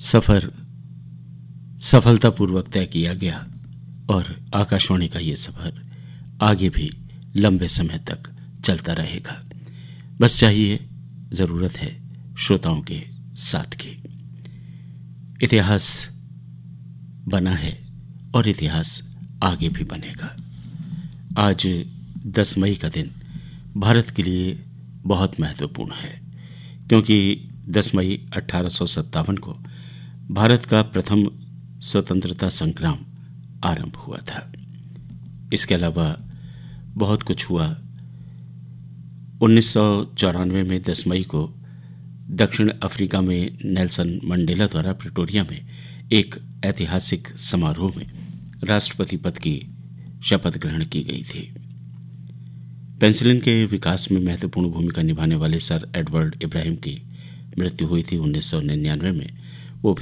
सफ़र सफलतापूर्वक तय किया गया और आकाशवाणी का ये सफ़र आगे भी लंबे समय तक चलता रहेगा। बस चाहिए, ज़रूरत है श्रोताओं के साथ की। इतिहास बना है और इतिहास आगे भी बनेगा। आज 10 मई का दिन भारत के लिए बहुत महत्वपूर्ण है, क्योंकि 10 मई 1857 को भारत का प्रथम स्वतंत्रता संग्राम आरंभ हुआ था। इसके अलावा बहुत कुछ हुआ। 1994 में 10 मई को दक्षिण अफ्रीका में नेल्सन मंडेला द्वारा प्रिटोरिया में एक ऐतिहासिक समारोह में राष्ट्रपति पद की शपथ ग्रहण की गई थी। पेंसिलिन के विकास में महत्वपूर्ण भूमिका निभाने वाले सर एडवर्ड इब्राहिम की मृत्यु हुई थी 1999 में।